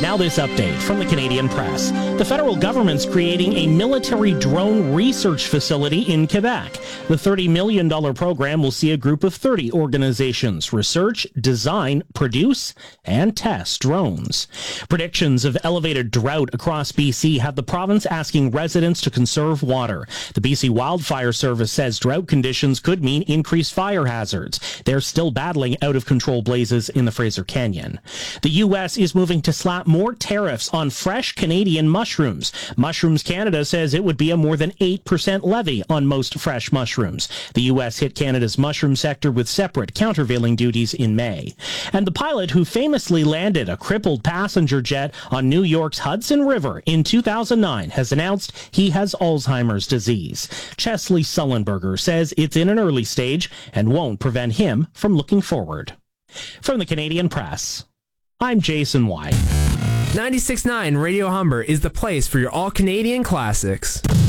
Now this update from the Canadian Press. The federal government's creating a military drone research facility in Quebec. The $30 million program will see a group of 30 organizations research, design, produce, and test drones. Predictions of elevated drought across BC have the province asking residents to conserve water. The BC Wildfire Service says drought conditions could mean increased fire hazards. They're still battling out-of-control blazes in the Fraser Canyon. The U.S. is moving to slap more tariffs on fresh Canadian mushrooms. Mushrooms Canada says it would be a more than 8% levy on most fresh mushrooms. The U.S. hit Canada's mushroom sector with separate countervailing duties in May. And the pilot who famously landed a crippled passenger jet on New York's Hudson River in 2009 has announced he has Alzheimer's disease. Chesley Sullenberger says it's in an early stage and won't prevent him from looking forward. From the Canadian Press, I'm Jason White. 96.9 Radio Humber is the place for your all-Canadian classics.